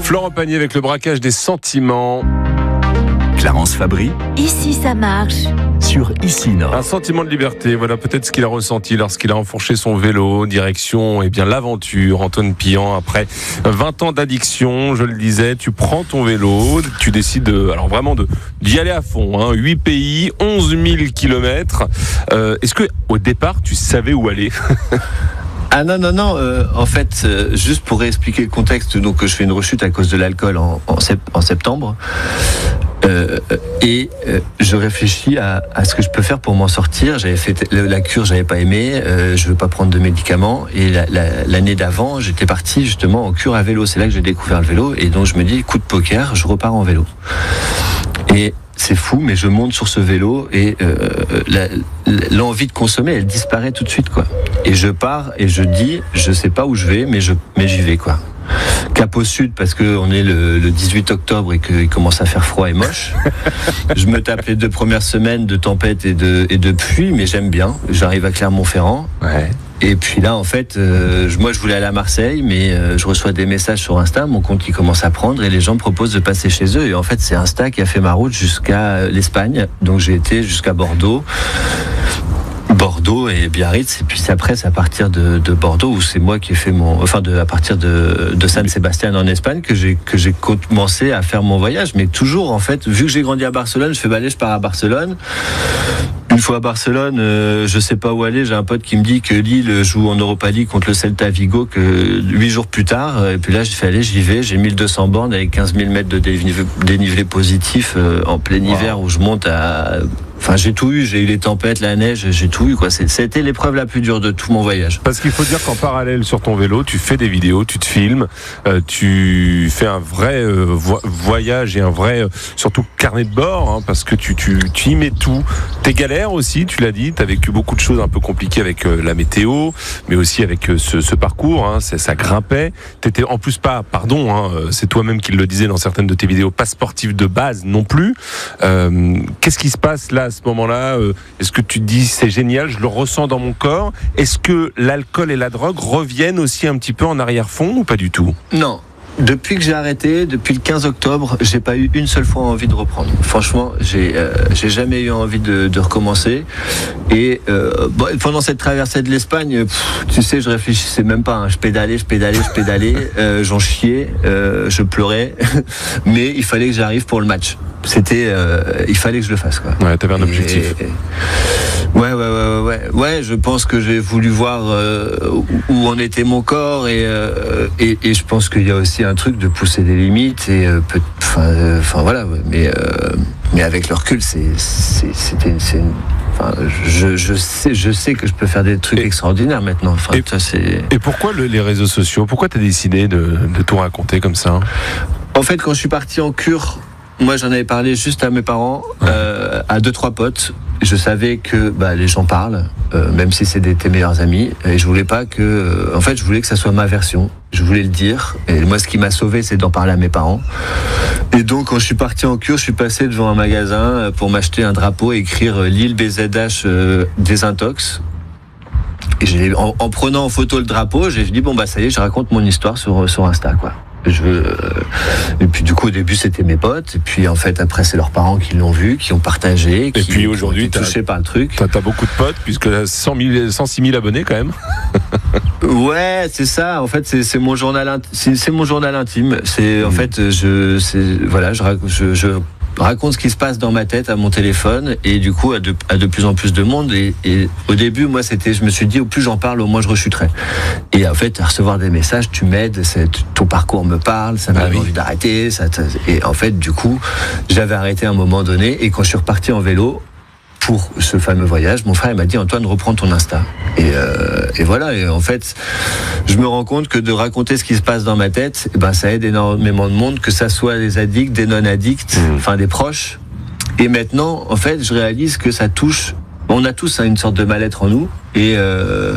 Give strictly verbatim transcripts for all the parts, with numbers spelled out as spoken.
Florent Pagny avec le braquage des sentiments. Clarence Fabry. Ici ça marche. Sur Ici Nord. Un sentiment de liberté, voilà peut-être ce qu'il a ressenti lorsqu'il a enfourché son vélo, direction eh bien l'aventure. Antoine Pillan, après vingt ans d'addiction, je le disais, tu prends ton vélo, tu décides de, alors vraiment de, d'y aller à fond, hein, huit pays, onze mille kilomètres. Euh, est-ce que au départ tu savais où aller? Ah non, non, non, euh, en fait, euh, juste pour réexpliquer le contexte, donc je fais une rechute à cause de l'alcool en, en, sept, en septembre, euh, et euh, je réfléchis à, à ce que je peux faire pour m'en sortir. J'avais fait la cure, j'avais pas aimé, euh, je veux pas prendre de médicaments, et la, la, l'année d'avant, j'étais parti justement en cure à vélo, c'est là que j'ai découvert le vélo, et donc je me dis, coup de poker, je repars en vélo. Et c'est fou, mais je monte sur ce vélo et euh, la, l'envie de consommer, elle disparaît tout de suite, quoi. Et je pars et je dis, je sais pas où je vais, mais je, mais j'y vais, quoi. Cap au sud parce que on est le, le dix-huit octobre et qu'il commence à faire froid et moche. Je me tape les deux premières semaines de tempête et de, et de pluie, mais j'aime bien. J'arrive à Clermont-Ferrand. Ouais. Et puis là, en fait, euh, moi, je voulais aller à Marseille, mais euh, je reçois des messages sur Insta, mon compte qui commence à prendre, et les gens me proposent de passer chez eux. Et en fait, c'est Insta qui a fait ma route jusqu'à l'Espagne. Donc, j'ai été jusqu'à Bordeaux. Bordeaux et Biarritz, et puis c'est après c'est à partir de, de Bordeaux où c'est moi qui ai fait mon, enfin de, à partir de, de San Sebastián en Espagne que j'ai que j'ai commencé à faire mon voyage, mais toujours en fait vu que j'ai grandi à Barcelone, je fais bah allez je pars à Barcelone. Une fois à Barcelone, euh, je sais pas où aller. J'ai un pote qui me dit que Lille joue en Europa League contre le Celta Vigo que huit jours plus tard. Et puis là, j'ai fait aller, j'y vais. J'ai mille deux cents bornes avec quinze mille mètres de dénivelé, dénivelé positif euh, en plein wow. hiver où je monte à. Enfin, j'ai tout eu. J'ai eu les tempêtes, la neige, j'ai tout eu, quoi. C'était l'épreuve la plus dure de tout mon voyage. Parce qu'il faut dire qu'en parallèle sur ton vélo, tu fais des vidéos, tu te filmes, euh, tu fais un vrai euh, vo- voyage et un vrai, euh, surtout carnet de bord, hein, parce que tu, tu, tu y mets tout. Tes galères aussi, tu l'as dit, tu as vécu beaucoup de choses un peu compliquées avec euh, la météo, mais aussi avec euh, ce, ce parcours, hein, ça, ça grimpait. T'étais en plus pas, pardon, hein, c'est toi-même qui le disais dans certaines de tes vidéos, pas sportif de base non plus. Euh, qu'est-ce qui se passe là à ce moment-là? Est-ce que tu te dis c'est génial, je le ressens dans mon corps? Est-ce que l'alcool et la drogue reviennent aussi un petit peu en arrière-fond ou pas du tout? Non. Depuis que j'ai arrêté, depuis le quinze octobre, j'ai pas eu une seule fois envie de reprendre. Franchement, j'ai euh, j'ai jamais eu envie de, de recommencer. Et euh, bon, pendant cette traversée de l'Espagne, pff, tu sais, je réfléchissais même pas. Hein. Je pédalais, je pédalais, je pédalais. Euh, j'en chiais, euh, je pleurais. Mais il fallait que j'arrive pour le match. C'était, euh, il fallait que je le fasse, quoi. Ouais, t'avais un objectif. Et, et... Ouais, ouais, ouais, ouais, ouais. Je pense que j'ai voulu voir euh, où en était mon corps et, euh, et et je pense qu'il y a aussi un truc de pousser des limites et enfin, euh, enfin voilà. Mais euh, mais avec le recul, c'est c'est c'était c'est une, enfin, je je sais je sais que je peux faire des trucs et, extraordinaires maintenant. Enfin, et, ça c'est. Et pourquoi le, les réseaux sociaux? Pourquoi t'as décidé de de tout raconter comme ça? En fait, quand je suis parti en cure. Moi, j'en avais parlé juste à mes parents, euh, à deux trois potes. Je savais que bah, les gens parlent, euh, même si c'est des, tes meilleurs amis. Et je voulais pas que, euh, en fait, je voulais que ça soit ma version. Je voulais le dire. Et moi, ce qui m'a sauvé, c'est d'en parler à mes parents. Et donc, quand je suis parti en cure, je suis passé devant un magasin pour m'acheter un drapeau et écrire Lille B Z H euh, désintox. Et j'ai, en, en prenant en photo le drapeau, j'ai dit bon bah ça y est, je raconte mon histoire sur sur Insta, quoi. Je veux... Et puis du coup au début c'était mes potes et puis en fait après c'est leurs parents qui l'ont vu, qui ont partagé, qui, et puis aujourd'hui ont été touchés par le truc. T'as, t'as beaucoup de potes puisque cent mille, cent six mille abonnés quand même. Ouais, c'est ça. En fait, c'est, c'est mon journal, c'est, c'est mon journal intime. C'est en mmh. fait, je, c'est voilà, je, je, je raconte ce qui se passe dans ma tête à mon téléphone et du coup à de, à de plus en plus de monde. Et, et au début, moi, c'était, je me suis dit, au plus j'en parle, au moins je rechuterai. Et en fait, à recevoir des messages, tu m'aides, c'est, ton parcours me parle, ça m'a ah oui. envie d'arrêter. Ça, et en fait, du coup, j'avais arrêté à un moment donné. Et quand je suis reparti en vélo pour ce fameux voyage, mon frère il m'a dit Antoine, reprends ton Insta. Et, euh, et voilà. Et en fait, je me rends compte que de raconter ce qui se passe dans ma tête, eh ben, ça aide énormément de monde, que ça soit des addicts, des non-addicts, mmh. enfin des proches. Et maintenant, en fait, je réalise que ça touche. On a tous hein, une sorte de mal-être en nous. Et euh,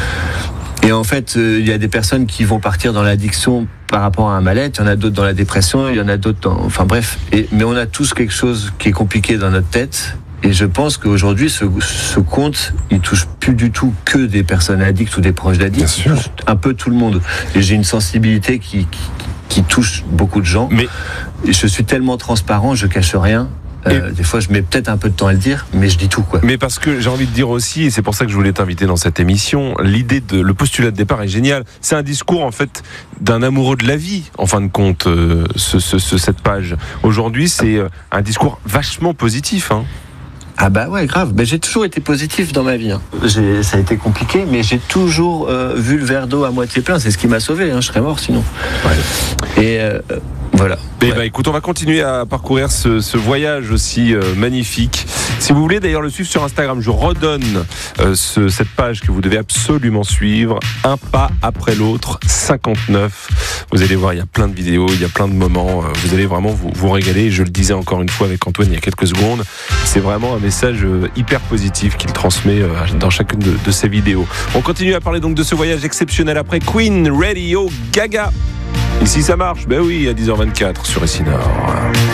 et en fait, il euh, y a des personnes qui vont partir dans l'addiction par rapport à un mal-être. Il y en a d'autres dans la dépression. Il y en a d'autres dans. Enfin bref. Et, mais on a tous quelque chose qui est compliqué dans notre tête. Et je pense qu'aujourd'hui, ce, ce compte, il touche plus du tout que des personnes addictes ou des proches d'addicts. Il touche un peu tout le monde. Et j'ai une sensibilité qui, qui, qui touche beaucoup de gens. Mais et je suis tellement transparent, je cache rien. Euh, des fois, je mets peut-être un peu de temps à le dire, mais je dis tout, quoi. Mais parce que j'ai envie de dire aussi, et c'est pour ça que je voulais t'inviter dans cette émission, l'idée de le postulat de départ est génial. C'est un discours en fait d'un amoureux de la vie, en fin de compte, euh, ce, ce, ce, cette page. Aujourd'hui, c'est un discours vachement positif. Hein. Ah bah ouais, grave. Ben, j'ai toujours été positif dans ma vie. Hein. J'ai, ça a été compliqué, mais j'ai toujours euh, vu le verre d'eau à moitié plein. C'est ce qui m'a sauvé. Hein. Je serais mort sinon. Ouais. Et euh, voilà. Eh ouais. ben, écoute, on va continuer à parcourir ce, ce voyage aussi euh, magnifique. Si vous voulez d'ailleurs le suivre sur Instagram, je redonne euh, ce, cette page que vous devez absolument suivre. Un pas après l'autre, cinquante-neuf. Vous allez voir, il y a plein de vidéos, il y a plein de moments. Euh, vous allez vraiment vous, vous régaler. Je le disais encore une fois avec Antoine il y a quelques secondes. C'est vraiment un message euh, hyper positif qu'il transmet euh, dans chacune de, de ses vidéos. On continue à parler donc de ce voyage exceptionnel après Queen, Radio, Gaga. Ici ça marche, ben oui, à dix heures vingt-quatre sur Essinor.